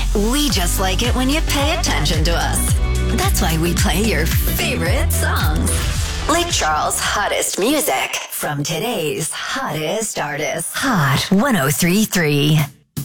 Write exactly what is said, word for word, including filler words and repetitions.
We just like it when you pay attention to us. That's why we play your favorite songs. Lake Charles' hottest music from today's hottest artists. Hot one oh three point three.